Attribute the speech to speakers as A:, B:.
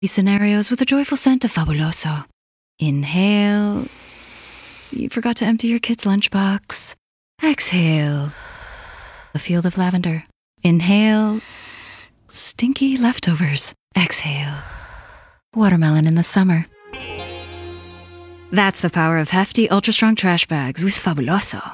A: These scenarios with the joyful scent of Fabuloso. Inhale. You forgot to empty your kid's lunchbox. Exhale. A field of lavender. Inhale. Stinky leftovers. Exhale. Watermelon in the summer. That's the power of hefty, ultra-strong trash bags with Fabuloso.